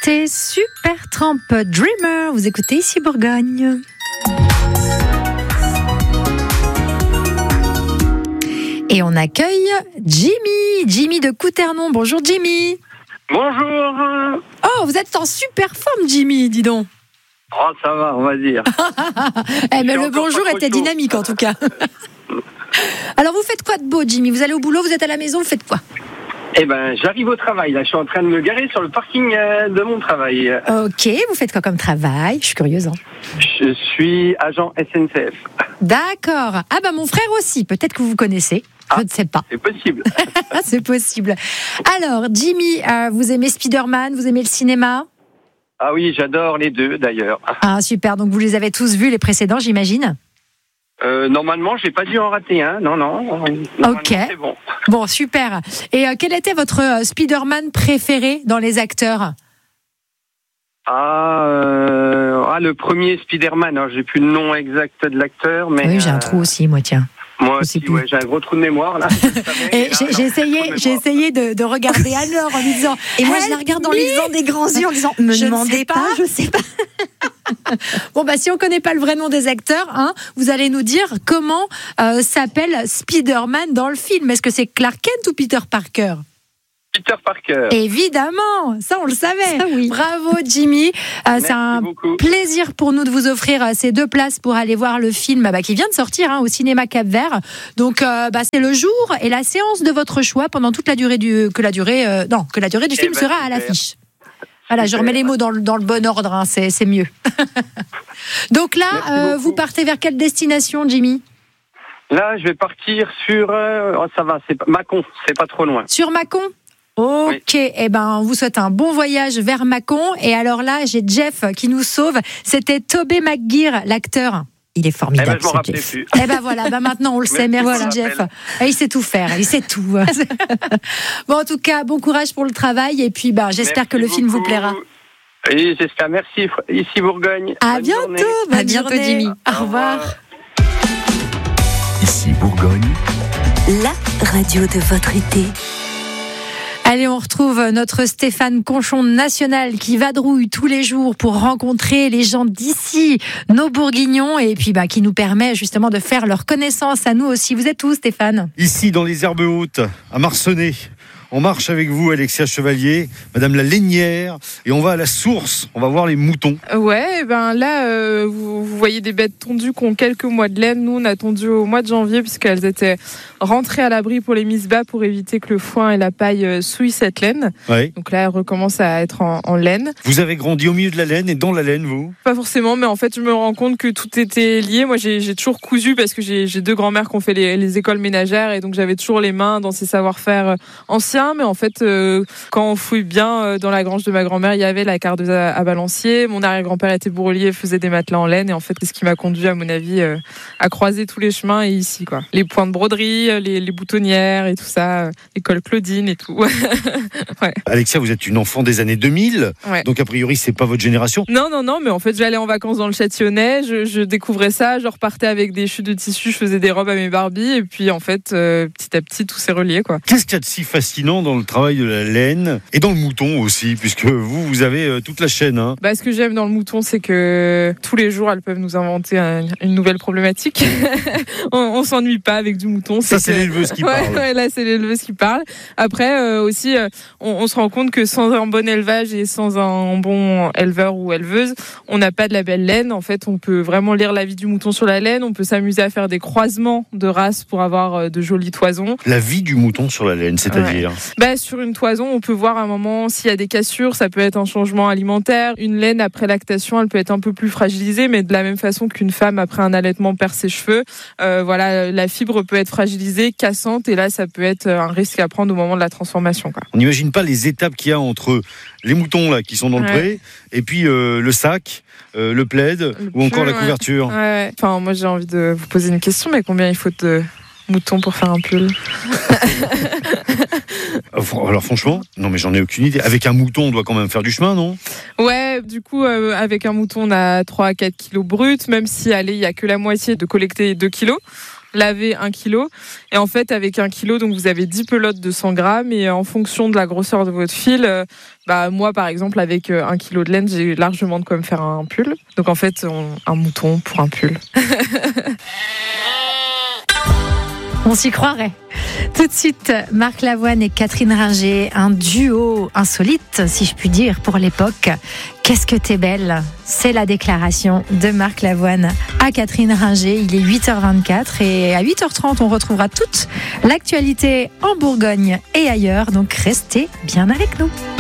C'est Supertramp Dreamer. Vous écoutez ici Bourgogne. Et on accueille Jimmy de Couternon. Bonjour Jimmy. Bonjour. Oh, vous êtes en super forme Jimmy, dis donc. Oh, ça va, on va dire. Mais le bonjour était dynamique en tout cas. Alors vous faites quoi de beau Jimmy? Vous allez au boulot, vous êtes à la maison, vous faites quoi? Eh ben, j'arrive au travail, là. Je suis en train de me garer sur le parking de mon travail. Ok, vous faites quoi comme travail? Je suis curieuse. Hein. Je suis agent SNCF. D'accord. Ah bah mon frère aussi, peut-être que vous connaissez. Je ne sais pas. C'est possible. C'est possible. Alors, Jimmy, vous aimez Spider-Man? Vous aimez le cinéma? Ah oui, j'adore les deux, d'ailleurs. Ah, super. Donc, vous les avez tous vus, les précédents, j'imagine? Normalement, j'ai pas dû en rater un. Non. Ok. C'est bon. Bon, super. Et quel était votre Spider-Man préféré dans les acteurs? Le premier Spider-Man. Alors, j'ai plus le nom exact de l'acteur, mais. Oui, j'ai un trou aussi, moi, tiens. Moi aussi, ouais, j'ai un gros trou de mémoire là. Et j'ai essayé de regarder alors en me disant. Et moi, je la regarde en lisant des grands yeux en disant. Me demandez pas, je sais pas. Bon bah si on connaît pas le vrai nom des acteurs, hein, vous allez nous dire comment s'appelle Spider-Man dans le film. Est-ce que c'est Clark Kent ou Peter Parker? Peter Parker. Évidemment, ça on le savait. Ça, oui. Bravo Jimmy. C'est un plaisir pour nous de vous offrir ces 2 places pour aller voir le film qui vient de sortir au cinéma Cap-Vert. Donc c'est le jour et la séance de votre choix pendant toute la durée que la durée du film sera à l'affiche. Voilà, je remets les mots dans le bon ordre, c'est mieux. Donc là, vous partez vers quelle destination, Jimmy? Là, je vais partir sur ça va, c'est Mâcon, c'est pas trop loin. Sur Mâcon? Ok, oui. Eh ben, on vous souhaite un bon voyage vers Mâcon. Et alors là, j'ai Jeff qui nous sauve. C'était Tobey Maguire, l'acteur. Il est formidable, je m'en rappelais Jeff. plus. Eh ben voilà, maintenant on le sait. Merci Jeff. Il sait tout faire, il sait tout. Bon, en tout cas, bon courage pour le travail. Et puis, j'espère que le film vous plaira. Oui, j'espère. Merci. Ici Bourgogne. À bientôt. À bientôt, Jimmy. Au revoir. Ici Bourgogne, la radio de votre été. Allez, on retrouve notre Stéphane Conchon national qui vadrouille tous les jours pour rencontrer les gens d'ici, nos Bourguignons, et puis qui nous permet justement de faire leur connaissance à nous aussi. Vous êtes où, Stéphane? Ici, dans les Herbes Hautes, à Marcenay. On marche avec vous, Alexia Chevalier, Madame la Lainière, et on va à la source, on va voir les moutons. Ouais, là, vous voyez des bêtes tondues qui ont quelques mois de laine. Nous, on a tondu au mois de janvier puisqu'elles étaient rentrées à l'abri pour les mises bas pour éviter que le foin et la paille souillent cette laine. Ouais. Donc là, elles recommencent à être en laine. Vous avez grandi au milieu de la laine et dans la laine, vous? Pas forcément, mais en fait, je me rends compte que tout était lié. Moi, j'ai toujours cousu parce que j'ai 2 grands-mères qui ont fait les écoles ménagères et donc j'avais toujours les mains dans ces savoir-faire anciens. Mais en fait, quand on fouille bien dans la grange de ma grand-mère, il y avait la cardeuse à balancier. Mon arrière-grand-père était bourrelier, faisait des matelas en laine. Et en fait, c'est ce qui m'a conduit, à mon avis, à croiser tous les chemins et ici, quoi. Les points de broderie, les boutonnières et tout ça, l'école Claudine et tout. Ouais. Alexia, vous êtes une enfant des années 2000, ouais. Donc a priori, c'est pas votre génération. Non, mais en fait, j'allais en vacances dans le Châtillonnais, je découvrais ça, je repartais avec des chutes de tissu, je faisais des robes à mes Barbies, et puis en fait, petit à petit, tout s'est relié, quoi. Qu'est-ce qu'il y a de si fascinant dans le travail de la laine et dans le mouton aussi, puisque vous avez toute la chaîne, hein. Ce que j'aime dans le mouton, c'est que tous les jours, elles peuvent nous inventer une nouvelle problématique. on s'ennuie pas avec du mouton. C'est l'éleveuse qui parle. Ouais, là, c'est l'éleveuse qui parle. Après, aussi, on se rend compte que sans un bon élevage et sans un bon éleveur ou éleveuse, on n'a pas de la belle laine. En fait, on peut vraiment lire la vie du mouton sur la laine. On peut s'amuser à faire des croisements de races pour avoir de jolies toisons. La vie du mouton sur la laine, c'est-à-dire sur une toison, on peut voir à un moment s'il y a des cassures. Ça peut être un changement alimentaire. Une laine après lactation, elle peut être un peu plus fragilisée, mais de la même façon qu'une femme après un allaitement perd ses cheveux. La fibre peut être fragilisée, cassante, et là, ça peut être un risque à prendre au moment de la transformation, quoi. On n'imagine pas les étapes qu'il y a entre les moutons là qui sont dans le pré et puis le sac, le plaid ou encore la couverture. Ouais. Enfin, moi, j'ai envie de vous poser une question, mais combien il faut de moutons pour faire un pull? Alors franchement, non mais j'en ai aucune idée. Avec un mouton, on doit quand même faire du chemin, non? Ouais, du coup, avec un mouton, on a 3 à 4 kilos bruts, même si, il y a que la moitié de collecter 2 kilos. laver 1 kilo. Et en fait, avec 1 kilo, donc vous avez 10 pelotes de 100 grammes. Et en fonction de la grosseur de votre fil, moi, par exemple, avec 1 kilo de laine, j'ai largement de quoi me faire un pull. Donc en fait, un mouton pour un pull. On s'y croirait. Tout de suite, Marc Lavoine et Catherine Ringer, un duo insolite, si je puis dire, pour l'époque. Qu'est-ce que t'es belle? C'est la déclaration de Marc Lavoine à Catherine Ringer. Il est 8h24 et à 8h30, on retrouvera toute l'actualité en Bourgogne et ailleurs. Donc restez bien avec nous.